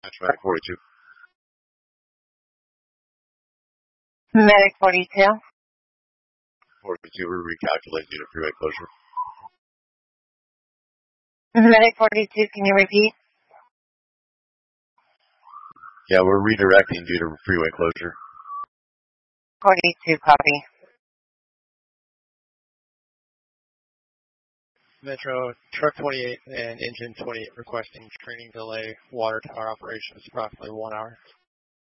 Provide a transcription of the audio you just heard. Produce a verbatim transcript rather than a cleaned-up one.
Medic forty-two. Medic forty-two. forty-two, we're recalculating due to freeway closure. Medic forty-two, can you repeat? Yeah, we're redirecting due to freeway closure. forty-two, copy. Metro, truck twenty-eight and engine twenty-eight requesting training delay, water tower operations approximately one hour.